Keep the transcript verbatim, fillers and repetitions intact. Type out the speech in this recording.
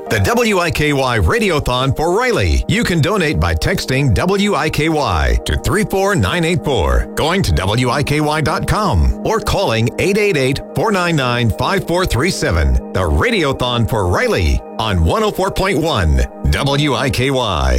The W I K Y Radiothon for Riley. You can donate by texting W I K Y to three four nine eight four, going to W I K Y dot com, or calling eight eight eight, four nine nine, five four three seven. The Radiothon for Riley on one oh four point one W I K Y.